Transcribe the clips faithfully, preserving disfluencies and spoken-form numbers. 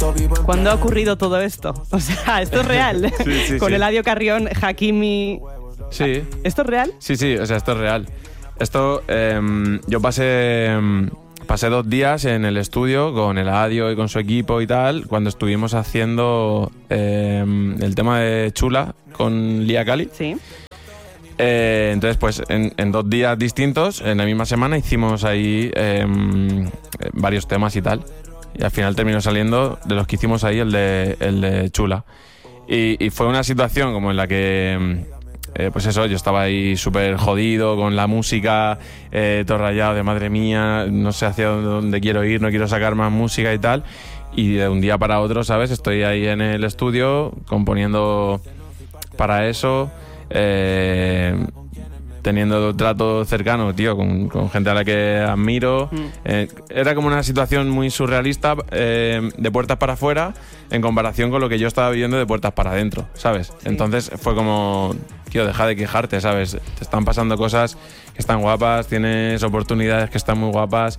¿Cuándo ha ocurrido todo esto? O sea, ¿esto es real? Sí, sí, Con sí. Eladio Carrión, Hakimi... Sí. ¿Esto es real? Sí, sí, o sea, esto es real. Esto, eh, yo pasé, pasé dos días en el estudio con Eladio y con su equipo y tal, cuando estuvimos haciendo eh, el tema de Chula con Lia Kali. Sí. Eh, entonces, pues en, en dos días distintos, en la misma semana, hicimos ahí eh, varios temas y tal. Y al final terminó saliendo, de los que hicimos ahí, el de, el de Chula. Y, y fue una situación como en la que, eh, pues eso, yo estaba ahí súper jodido con la música, eh, todo rayado de madre mía, no sé hacia dónde quiero ir, no quiero sacar más música y tal. Y de un día para otro, ¿sabes? Estoy ahí en el estudio componiendo para eso. Eh, teniendo trato cercano, tío, con, con gente a la que admiro. Mm. Eh, era como una situación muy surrealista, eh, de puertas para afuera, en comparación con lo que yo estaba viviendo de puertas para adentro, ¿sabes? Sí. Entonces fue como, tío, deja de quejarte, ¿sabes? Te están pasando cosas que están guapas, tienes oportunidades que están muy guapas.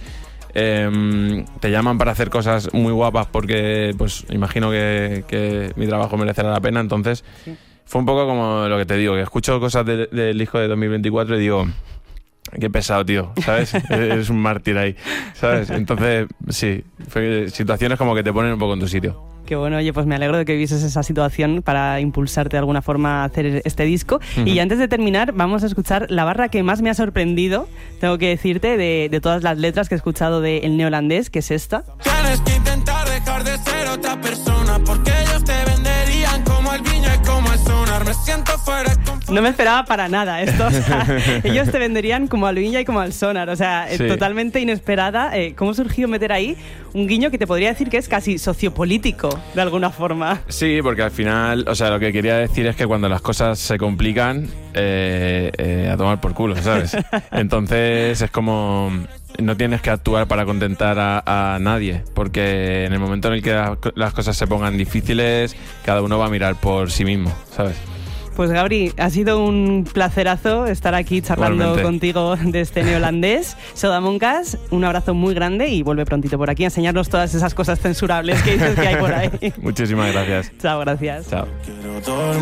Eh, te llaman para hacer cosas muy guapas porque, pues, imagino que, que mi trabajo merecerá la pena, entonces... Sí. Fue un poco como lo que te digo, que escucho cosas de, del disco de dos mil veinticuatro y digo, qué pesado, tío, ¿sabes? Eres un mártir ahí, ¿sabes? Entonces, sí, fue situaciones como que te ponen un poco en tu sitio. Qué bueno, oye, pues me alegro de que vieses esa situación para impulsarte de alguna forma a hacer este disco. Uh-huh. Y antes de terminar, vamos a escuchar la barra que más me ha sorprendido, tengo que decirte, de, de todas las letras que he escuchado de El Neolandés, que es esta. Tienes que intentar dejar de ser otra persona, porque ellos te venderían como el Viña y como el Sonar. Me siento fuera. No me esperaba para nada esto. O sea, ellos te venderían como al Viña y como al Sonar. O sea, sí. Totalmente inesperada. Eh, ¿Cómo surgió meter ahí un guiño que te podría decir que es casi sociopolítico, de alguna forma? Sí, porque al final, o sea, lo que quería decir es que cuando las cosas se complican, eh, eh, a tomar por culo, ¿sabes? Entonces es como... No tienes que actuar para contentar a, a nadie, porque en el momento en el que la, las cosas se pongan difíciles, cada uno va a mirar por sí mismo, ¿sabes? Pues Gabri, ha sido un placerazo estar aquí charlando Igualmente. Contigo de este Neolandés. Sodamoncas, un abrazo muy grande y vuelve prontito por aquí a enseñarnos todas esas cosas censurables que dices que hay por ahí. Muchísimas gracias. Chao, gracias. Chao.